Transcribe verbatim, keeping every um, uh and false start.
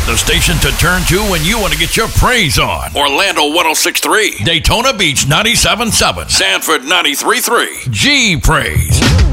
The station to turn to when you want to get your praise on. Orlando one oh six point three. Daytona Beach ninety-seven point seven. Sanford ninety-three point three. G Praise.